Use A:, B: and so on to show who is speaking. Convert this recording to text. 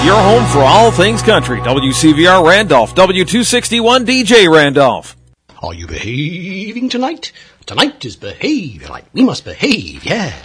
A: your home for all things country. WCVR Randolph, W261 DJ Randolph.
B: Are you behaving tonight? Tonight is behave night. We must behave, yeah.